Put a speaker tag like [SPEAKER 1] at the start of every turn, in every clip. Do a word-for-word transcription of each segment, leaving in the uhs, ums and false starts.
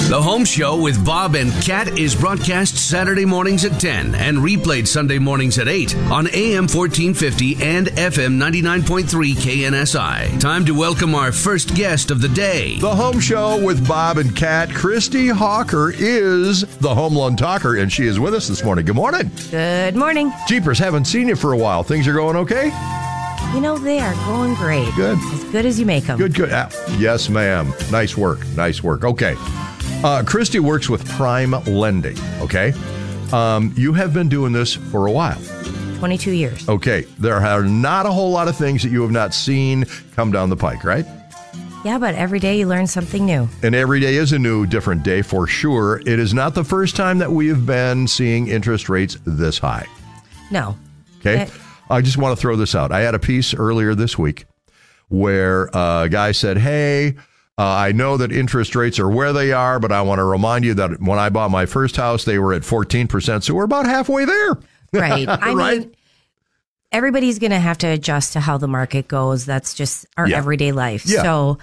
[SPEAKER 1] The Home Show with Bob and Kat is broadcast Saturday mornings at ten and replayed Sunday mornings at eight on A M fourteen fifty and F M ninety-nine point three K N S I. Time to welcome our first guest of the day.
[SPEAKER 2] The Home Show with Bob and Kat. Christy Hawker is the Home Loan Talker, and she is with us this morning. Good morning.
[SPEAKER 3] Good morning.
[SPEAKER 2] Jeepers, haven't seen you for a while. Things are going okay?
[SPEAKER 3] You know, they are going great.
[SPEAKER 2] Good.
[SPEAKER 3] As good as you make them.
[SPEAKER 2] Good, good. Ah, yes, ma'am. Nice work. Nice work. Okay. Uh, Christy works with Prime Lending, okay? Um, you have been doing this for a while.
[SPEAKER 3] twenty-two years.
[SPEAKER 2] Okay. There are not a whole lot of things that you have not seen come down the pike, right?
[SPEAKER 3] Yeah, but every day you learn something new.
[SPEAKER 2] And every day is a new, different day for sure. It is not the first time that we have been seeing interest rates this high.
[SPEAKER 3] No.
[SPEAKER 2] Okay.
[SPEAKER 3] It-
[SPEAKER 2] I just want to throw this out. I had a piece earlier this week where a guy said, hey, uh, I know that interest rates are where they are, but I want to remind you that when I bought my first house, they were at fourteen percent. So we're about halfway there.
[SPEAKER 3] Right. I
[SPEAKER 2] Right?
[SPEAKER 3] mean, everybody's going to have to adjust to how the market goes. That's just our
[SPEAKER 2] Yeah.
[SPEAKER 3] everyday life.
[SPEAKER 2] Yeah.
[SPEAKER 3] So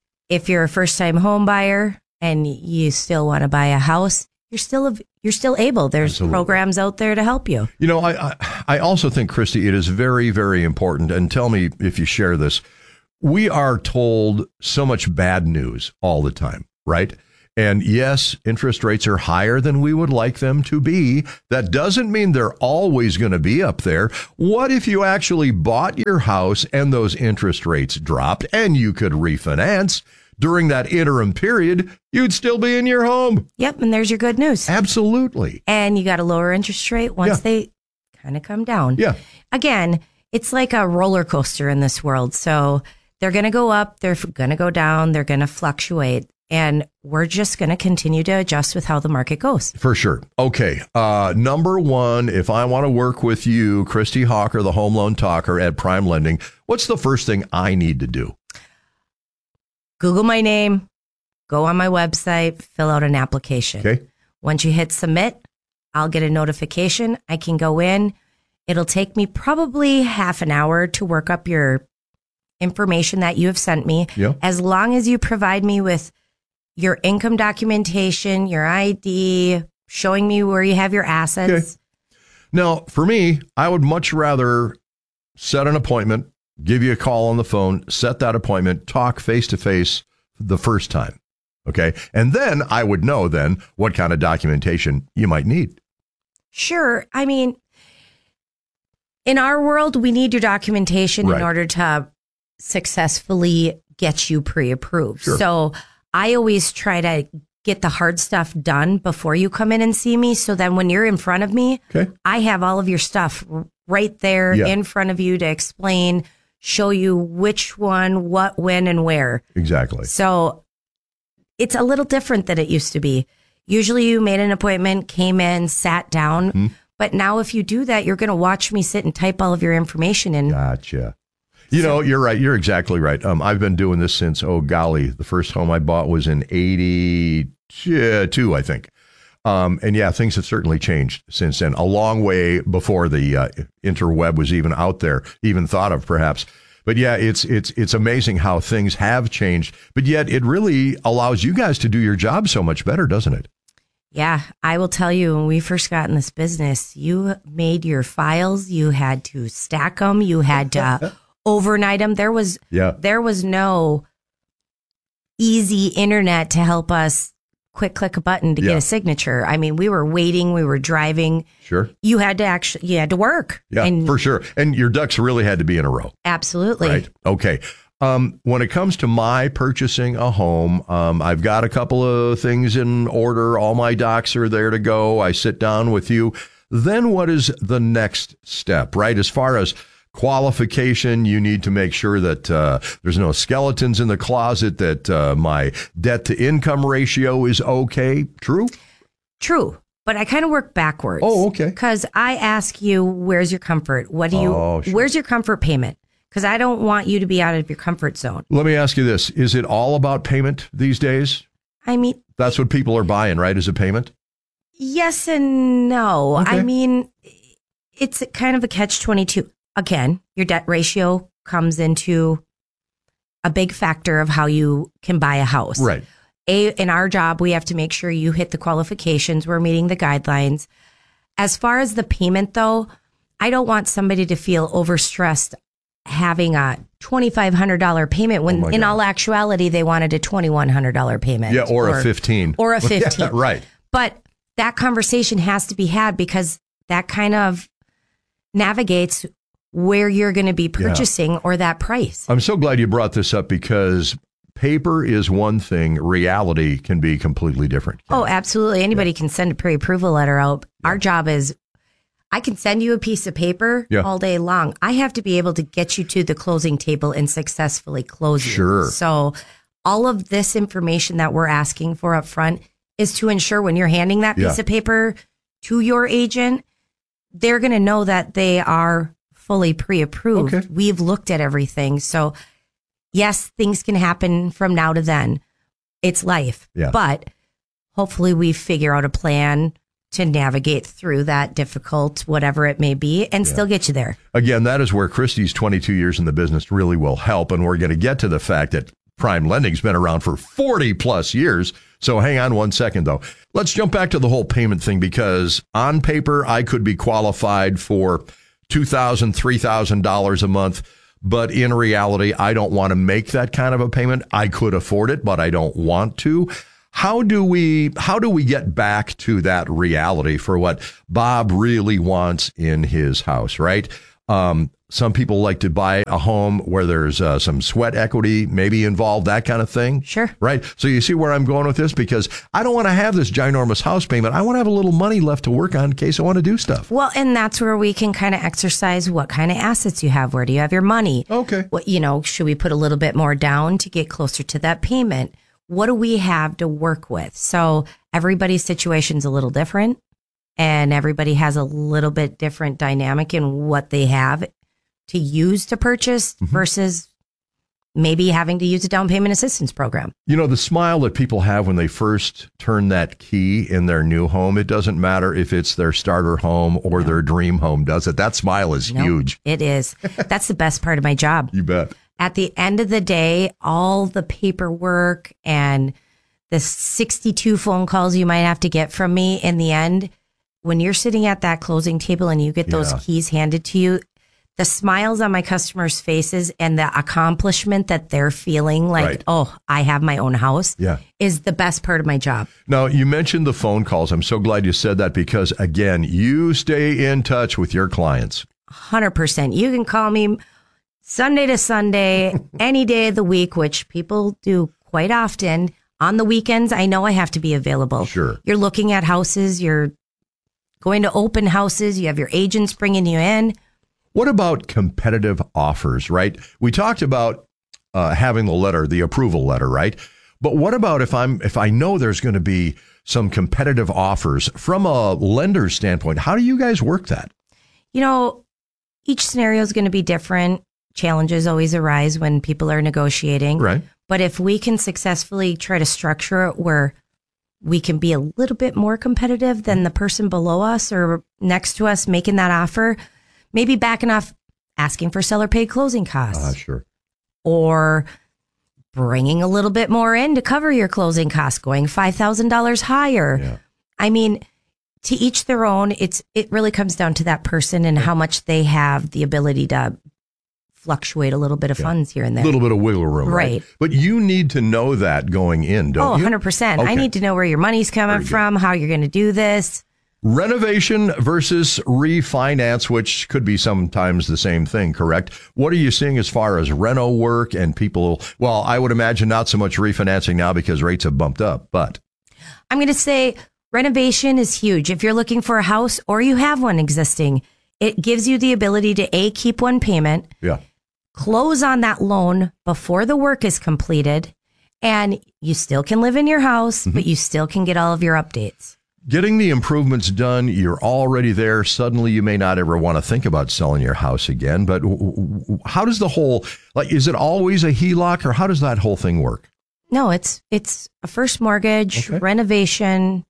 [SPEAKER 3] if you're a first-time home buyer and you still want to buy a house, you're still you're still able. There's
[SPEAKER 2] Absolutely.
[SPEAKER 3] programs out there to help you.
[SPEAKER 2] You know, I, I I also think, Christy, it is very, very important. And tell me if you share this. We are told so much bad news all the time, right? And yes, interest rates are higher than we would like them to be. That doesn't mean they're always going to be up there. What if you actually bought your house and those interest rates dropped and you could refinance? During that interim period, you'd still be in your home.
[SPEAKER 3] Yep, and there's your good news.
[SPEAKER 2] Absolutely.
[SPEAKER 3] And you got a lower interest rate once
[SPEAKER 2] Yeah.
[SPEAKER 3] they kind of come down.
[SPEAKER 2] Yeah.
[SPEAKER 3] Again, it's like a roller coaster in this world. So they're going to go up, they're going to go down, they're going to fluctuate. And we're just going to continue to adjust with how the market goes.
[SPEAKER 2] For sure. Okay. Uh, number one, if I want to work with you, Christy Hawker, the Home Loan Talker at Prime Lending, what's the first thing I need to do?
[SPEAKER 3] Google my name, go on my website, fill out an application.
[SPEAKER 2] Okay.
[SPEAKER 3] Once you hit submit, I'll get a notification. I can go in. It'll take me probably half an hour to work up your information that you have sent me.
[SPEAKER 2] Yeah.
[SPEAKER 3] As long as you provide me with your income documentation, your I D, showing me where you have your assets.
[SPEAKER 2] Okay. Now, for me, I would much rather set an appointment, give you a call on the phone, set that appointment, talk face to face the first time. Okay. And then I would know then what kind of documentation you might need.
[SPEAKER 3] Sure. I mean, in our world, we need your documentation
[SPEAKER 2] Right.
[SPEAKER 3] in order to successfully get you pre-approved.
[SPEAKER 2] Sure.
[SPEAKER 3] So I always try to get the hard stuff done before you come in and see me. So then when you're in front of me,
[SPEAKER 2] Okay.
[SPEAKER 3] I have all of your stuff right there
[SPEAKER 2] Yeah.
[SPEAKER 3] in front of you to explain, show you which one, what, when, and where.
[SPEAKER 2] Exactly.
[SPEAKER 3] So it's a little different than it used to be. Usually you made an appointment, came in, sat down.
[SPEAKER 2] Hmm.
[SPEAKER 3] But now if you do that, you're going to watch me sit and type all of your information in.
[SPEAKER 2] Gotcha. You know, you're right. You're exactly right. Um, I've been doing this since, oh, golly, the first home I bought was in eighty-two, I think. Um, and yeah, things have certainly changed since then, a long way before the uh, interweb was even out there, even thought of perhaps. But yeah, it's it's it's amazing how things have changed. But yet it really allows you guys to do your job so much better, doesn't it?
[SPEAKER 3] Yeah, I will tell you, when we first got in this business, you made your files, you had to stack them, you had to overnight them. There was
[SPEAKER 2] Yeah.
[SPEAKER 3] there was no easy internet to help us quick click a button to
[SPEAKER 2] Yeah.
[SPEAKER 3] get a signature. I mean, we were waiting, we were driving.
[SPEAKER 2] Sure.
[SPEAKER 3] You had to actually, you had to work.
[SPEAKER 2] Yeah,
[SPEAKER 3] and
[SPEAKER 2] for sure. And your ducks really had to be in a row.
[SPEAKER 3] absolutely.
[SPEAKER 2] Right. Okay. Um, when it comes to my purchasing a home, um, I've got a couple of things in order. All my docs are there to go. I sit down with you. Then what is the next step, right? As far as qualification, you need to make sure that uh, there's no skeletons in the closet, that uh, my debt to income ratio is okay. True?
[SPEAKER 3] True. But I kind of work backwards.
[SPEAKER 2] Oh, okay.
[SPEAKER 3] Because I ask you, where's your comfort? What do you,
[SPEAKER 2] Oh, sure.
[SPEAKER 3] where's your comfort payment? Because I don't want you to be out of your comfort zone.
[SPEAKER 2] Let me ask you this. Is it all about payment these days?
[SPEAKER 3] I mean,
[SPEAKER 2] That's what people are buying, right? Is a payment?
[SPEAKER 3] yes and no.
[SPEAKER 2] Okay.
[SPEAKER 3] I mean, it's kind of a catch twenty-two. Again, your debt ratio comes into a big factor of how you can buy a house.
[SPEAKER 2] Right.
[SPEAKER 3] A, in our job, we have to make sure you hit the qualifications. We're meeting the guidelines. As far as the payment, though, I don't want somebody to feel overstressed having a twenty-five hundred dollars payment when
[SPEAKER 2] oh
[SPEAKER 3] in
[SPEAKER 2] God.
[SPEAKER 3] all actuality, they wanted a twenty-one hundred dollars payment.
[SPEAKER 2] Yeah, or, or a fifteen.
[SPEAKER 3] Or a fifteen.
[SPEAKER 2] Yeah, right.
[SPEAKER 3] But that conversation has to be had because that kind of navigates where you're going to be purchasing yeah. or that price.
[SPEAKER 2] I'm so glad you brought this up because paper is one thing. Reality can be completely different.
[SPEAKER 3] Oh, absolutely. Anybody yeah. can send a pre-approval letter out. Yeah. Our job is I can send you a piece of paper yeah. all day long. I have to be able to get you to the closing table and successfully close you.
[SPEAKER 2] Sure.
[SPEAKER 3] So all of this information that we're asking for up front is to ensure when you're handing that piece
[SPEAKER 2] yeah.
[SPEAKER 3] of paper to your agent, they're going to know that they are fully pre-approved.
[SPEAKER 2] Okay.
[SPEAKER 3] We've looked at everything. So yes, things can happen from now to then. It's life.
[SPEAKER 2] Yeah.
[SPEAKER 3] But hopefully we figure out a plan to navigate through that difficult, whatever it may be, and yeah. still get you there.
[SPEAKER 2] Again, that is where Christy's twenty-two years in the business really will help. And we're going to get to the fact that Prime Lending's been around for forty plus years. So hang on one second, though. Let's jump back to the whole payment thing, because on paper, I could be qualified for two thousand dollars, three thousand dollars a month. But in reality, I don't want to make that kind of a payment. I could afford it, but I don't want to. How do we how do we get back to that reality for what Bob really wants in his house, right? Um, some people like to buy a home where there's uh, some sweat equity maybe involved, that kind of thing.
[SPEAKER 3] Sure.
[SPEAKER 2] Right. So you see where I'm going with this? Because I don't want to have this ginormous house payment. I want to have a little money left to work on in case I want to do stuff.
[SPEAKER 3] Well, and that's where we can kind of exercise what kind of assets you have. Where do you have your money?
[SPEAKER 2] Okay.
[SPEAKER 3] What, you know, should we put a little bit more down to get closer to that payment? What do we have to work with? So everybody's situation's a little different, and everybody has a little bit different dynamic in what they have to use to purchase mm-hmm. versus maybe having to use a down payment assistance program.
[SPEAKER 2] You know, the smile that people have when they first turn that key in their new home, it doesn't matter if it's their starter home or no. their dream home, does it? That smile is
[SPEAKER 3] no,
[SPEAKER 2] huge.
[SPEAKER 3] It is. That's the best part of my job.
[SPEAKER 2] You bet.
[SPEAKER 3] At the end of the day, all the paperwork and the sixty-two phone calls you might have to get from me in the end, when you're sitting at that closing table and you get those yeah. keys handed to you, the smiles on my customers' faces and the accomplishment that they're feeling like,
[SPEAKER 2] right.
[SPEAKER 3] oh, I have my own house
[SPEAKER 2] yeah.
[SPEAKER 3] is the best part of my job.
[SPEAKER 2] Now, you mentioned the phone calls. I'm so glad you said that because, again, you stay in touch with your clients.
[SPEAKER 3] one hundred percent. You can call me Sunday to Sunday, any day of the week, which people do quite often. On the weekends, I know I have to be available.
[SPEAKER 2] Sure.
[SPEAKER 3] You're looking at houses. You're going to open houses. You have your agents bringing you in.
[SPEAKER 2] What about competitive offers, right? We talked about uh, having the letter, the approval letter, right? But what about if I'm if I know there's going to be some competitive offers from a lender's standpoint? How do you guys work that?
[SPEAKER 3] You know, each scenario is going to be different. Challenges always arise when people are negotiating.
[SPEAKER 2] Right.
[SPEAKER 3] But if we can successfully try to structure it where we can be a little bit more competitive than the person below us or next to us making that offer, maybe backing off, asking for seller paid closing costs.
[SPEAKER 2] Uh, sure.
[SPEAKER 3] Or bringing a little bit more in to cover your closing costs, going five thousand dollars higher.
[SPEAKER 2] Yeah.
[SPEAKER 3] I mean, to each their own. It's It really comes down to that person and how much they have the ability to fluctuate a little bit of yeah. funds here and there.
[SPEAKER 2] A little bit of wiggle room, right. right? But you need to know that going in, don't
[SPEAKER 3] oh,
[SPEAKER 2] you?
[SPEAKER 3] one hundred percent.
[SPEAKER 2] Okay.
[SPEAKER 3] I need to know where your money's coming from, how you're going to do this.
[SPEAKER 2] Renovation versus refinance, which could be sometimes the same thing, correct? What are you seeing as far as reno work and people? Well, I would imagine not so much refinancing now because rates have bumped up, but
[SPEAKER 3] I'm going to say renovation is huge. If you're looking for a house or you have one existing, it gives you the ability to A, keep one payment,
[SPEAKER 2] yeah,
[SPEAKER 3] close on that loan before the work is completed, and you still can live in your house, mm-hmm. but you still can get all of your updates.
[SPEAKER 2] Getting the improvements done, you're already there. Suddenly you may not ever want to think about selling your house again, but how does the whole, like, is it always a H E L O C or how does that whole thing work?
[SPEAKER 3] No, it's it's a first mortgage,
[SPEAKER 2] okay.
[SPEAKER 3] renovation,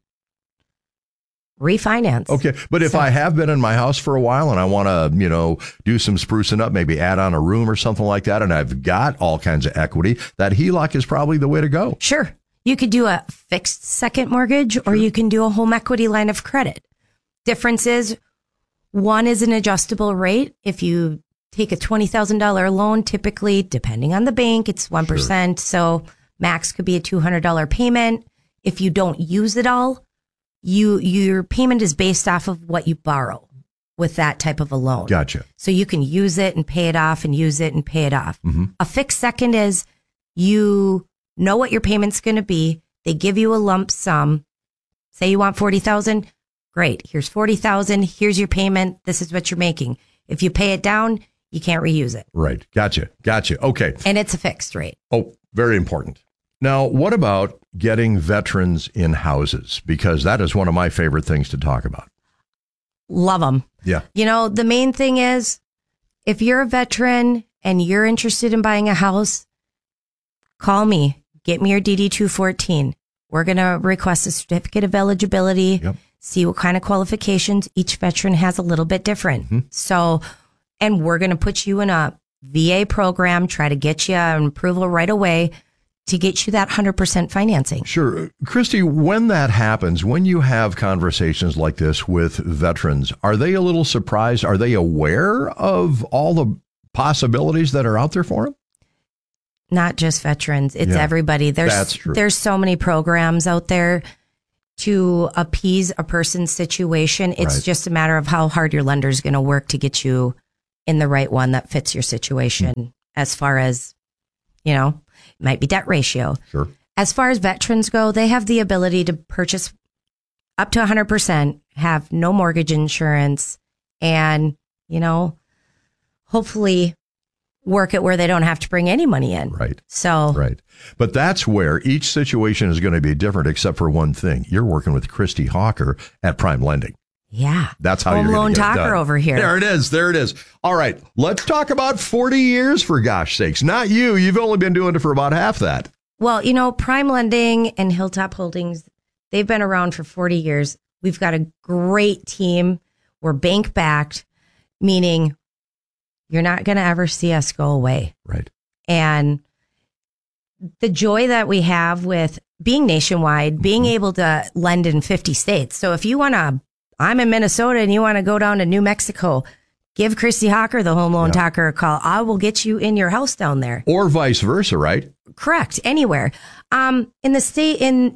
[SPEAKER 3] refinance.
[SPEAKER 2] Okay. But if so, I have been in my house for a while and I want to, you know, do some sprucing up, maybe add on a room or something like that, and I've got all kinds of equity, that H E L O C is probably the way to go.
[SPEAKER 3] Sure. You could do a fixed second mortgage or you can do a home equity line of credit. Difference is one is an adjustable rate. If you take a twenty thousand dollars loan, typically, depending on the bank, it's one percent. Sure. So max could be a two hundred dollars payment. If you don't use it all, you your payment is based off of what you borrow with that type of a loan.
[SPEAKER 2] Gotcha.
[SPEAKER 3] So you can use it and pay it off and use it and pay it off. Mm-hmm. A fixed second is you know what your payment's going to be. They give you a lump sum. Say you want forty thousand dollars. Great. Here's forty thousand dollars. Here's your payment. This is what you're making. If you pay it down, you can't reuse it.
[SPEAKER 2] Right. Gotcha. Gotcha. Okay.
[SPEAKER 3] And it's a fixed rate.
[SPEAKER 2] Oh, very important. Now, what about getting veterans in houses? Because that is one of my favorite things to talk about.
[SPEAKER 3] Love them.
[SPEAKER 2] Yeah.
[SPEAKER 3] You know, the main thing is if you're a veteran and you're interested in buying a house, call me. Get me your D D two fourteen. We're going to request a certificate of eligibility, yep. See what kind of qualifications. Each veteran has a little bit different. Mm-hmm. So, and we're going to put you in a V A program, try to get you an approval right away to get you that one hundred percent financing.
[SPEAKER 2] Sure. Christy, when that happens, when you have conversations like this with veterans, are they a little surprised? Are they aware of all the possibilities that are out there for them?
[SPEAKER 3] Not just veterans. It's yeah, everybody. There's,
[SPEAKER 2] that's true.
[SPEAKER 3] There's so many programs out there to appease a person's situation. It's right. just a matter of how hard your lender is going to work to get you in the right one that fits your situation mm-hmm. as far as, you know, it might be debt ratio.
[SPEAKER 2] Sure.
[SPEAKER 3] As far as veterans go, they have the ability to purchase up to one hundred percent, have no mortgage insurance, and, you know, hopefully work it where they don't have to bring any money in.
[SPEAKER 2] Right.
[SPEAKER 3] So.
[SPEAKER 2] Right. But that's where each situation is going to be different, except for one thing. You're working with Christy Hawker at Prime Lending.
[SPEAKER 3] Yeah.
[SPEAKER 2] That's how
[SPEAKER 3] Home
[SPEAKER 2] you're going to get
[SPEAKER 3] loan
[SPEAKER 2] it
[SPEAKER 3] talker
[SPEAKER 2] done.
[SPEAKER 3] over here.
[SPEAKER 2] There it is. There it is. All right. Let's talk about forty years, for gosh sakes. Not you. You've only been doing it for about half that.
[SPEAKER 3] Well, you know, Prime Lending and Hilltop Holdings, they've been around for forty years. We've got a great team. We're bank backed, meaning you're not going to ever see us go away.
[SPEAKER 2] Right.
[SPEAKER 3] And the joy that we have with being nationwide, being mm-hmm. able to lend in fifty states. So if you want to, I'm in Minnesota and you want to go down to New Mexico, give Christy Hawker, the home loan yeah. talker, a call. I will get you in your house down there.
[SPEAKER 2] Or vice versa, right?
[SPEAKER 3] Correct. Anywhere. Um, in the state, in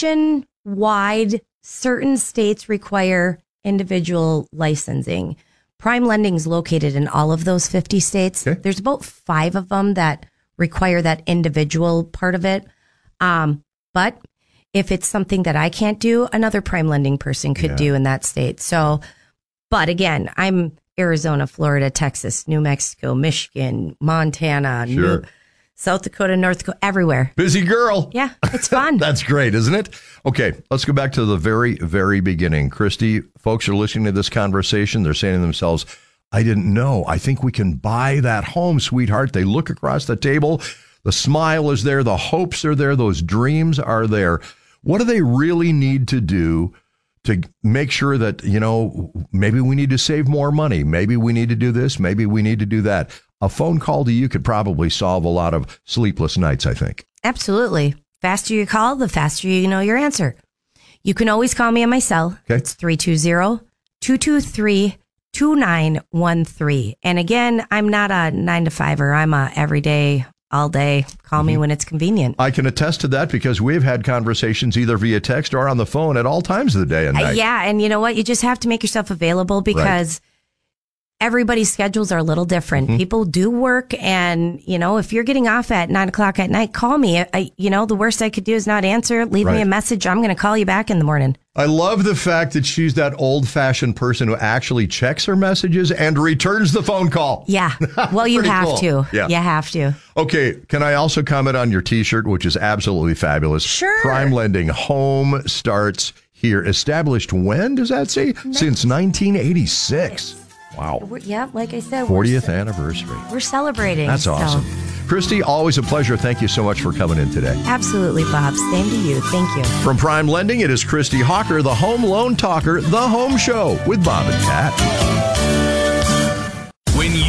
[SPEAKER 3] nationwide, certain states require individual licensing. Prime Lending is located in all of those fifty states. Okay. There's about five of them that require that individual part of it. Um, but if it's something that I can't do, another Prime Lending person could yeah. do in that state. So, but again, I'm Arizona, Florida, Texas, New Mexico, Michigan, Montana,
[SPEAKER 2] sure.
[SPEAKER 3] New, South Dakota, North Dakota, everywhere.
[SPEAKER 2] Busy girl.
[SPEAKER 3] Yeah, it's fun.
[SPEAKER 2] That's great, isn't it? Okay, let's go back to the very, very beginning. Christy, folks are listening to this conversation. They're saying to themselves, I didn't know. I think we can buy that home, sweetheart. They look across the table. The smile is there. The hopes are there. Those dreams are there. What do they really need to do to make sure that, you know, maybe we need to save more money? Maybe we need to do this. Maybe we need to do that. A phone call to you could probably solve a lot of sleepless nights, I think.
[SPEAKER 3] Absolutely. Faster you call, the faster you know your answer. You can always call me on my cell.
[SPEAKER 2] Okay.
[SPEAKER 3] It's three two zero, two two three, two nine one three. And again, I'm not a nine to fiver. I'm a everyday, all day. Call mm-hmm. me when it's convenient.
[SPEAKER 2] I can attest to that because we've had conversations either via text or on the phone at all times of the day and night.
[SPEAKER 3] Uh, yeah. And you know what? You just have to make yourself available because right. everybody's schedules are a little different. Mm-hmm. People do work. And, you know, if you're getting off at nine o'clock at night, call me. I, you know, the worst I could do is not answer. Leave right. me a message. I'm going to call you back in the morning.
[SPEAKER 2] I love the fact that she's that old-fashioned person who actually checks her messages and returns the phone call.
[SPEAKER 3] Yeah. Well, you have
[SPEAKER 2] cool.
[SPEAKER 3] to.
[SPEAKER 2] Yeah.
[SPEAKER 3] You have to.
[SPEAKER 2] Okay. Can I also comment on your T-shirt, which is absolutely fabulous?
[SPEAKER 3] Sure.
[SPEAKER 2] Prime Lending, home starts here. Established when, does that say? Nice. Since nineteen eighty-six. Wow.
[SPEAKER 3] We're, yeah, like I said.
[SPEAKER 2] fortieth we're, anniversary.
[SPEAKER 3] We're celebrating.
[SPEAKER 2] That's awesome.
[SPEAKER 3] So.
[SPEAKER 2] Christy, always a pleasure. Thank you so much for coming in today.
[SPEAKER 3] Absolutely, Bob. Same to you. Thank you.
[SPEAKER 2] From Prime Lending, it is Christy Hawker, the home loan talker, the home show with Bob and Kat.
[SPEAKER 1] When you need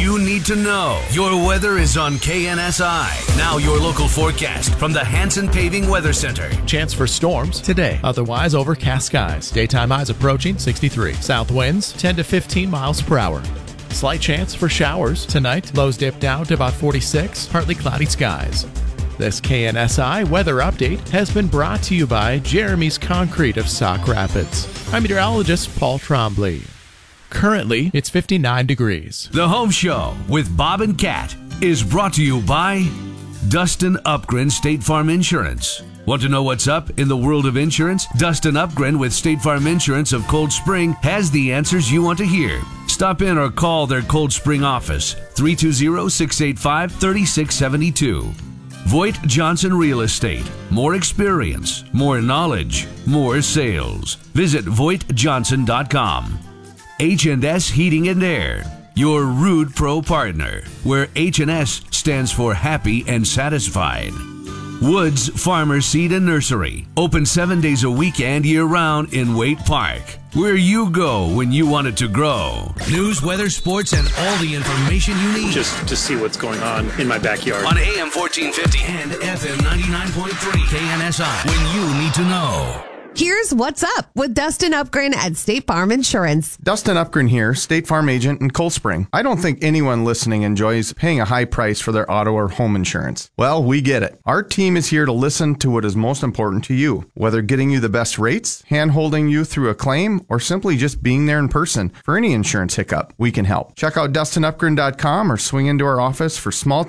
[SPEAKER 1] need to know. Your weather is on K N S I. Now your local forecast from the Hanson Paving Weather Center.
[SPEAKER 4] Chance for storms today. Otherwise, overcast skies. Daytime highs approaching sixty-three. South winds ten to fifteen miles per hour. Slight chance for showers tonight. Lows dip down to about forty-six. Partly cloudy skies. This K N S I weather update has been brought to you by Jeremy's Concrete of Sauk Rapids. I'm meteorologist Paul Trombley. Currently, it's fifty-nine degrees.
[SPEAKER 1] The Home Show with Bob and Kat is brought to you by Dustin Upgren State Farm Insurance. Want to know what's up in the world of insurance? Dustin Upgren with State Farm Insurance of Cold Spring has the answers you want to hear. Stop in or call their Cold Spring office, three two zero, six eight five, three six seven two. Voigt Johnson Real Estate. More experience, more knowledge, more sales. Visit voigt johnson dot com. H and S Heating and Air, your Rude Pro partner, where H and S stands for happy and satisfied. Woods Farmer Seed and Nursery, open seven days a week and year-round in Waite Park, where you go when you want it to grow. News, weather, sports, and all the information you need.
[SPEAKER 5] Just to see what's going on in my backyard.
[SPEAKER 1] On A M fourteen fifty and F M ninety-nine point three K N S I, when you need to know.
[SPEAKER 6] Here's what's up with Dustin Upgren at State Farm Insurance.
[SPEAKER 7] Dustin Upgren here, State Farm agent in Cold Spring. I don't think anyone listening enjoys paying a high price for their auto or home insurance. Well, we get it. Our team is here to listen to what is most important to you, whether getting you the best rates, hand-holding you through a claim, or simply just being there in person for any insurance hiccup. We can help. Check out dustin upgren dot com or swing into our office for small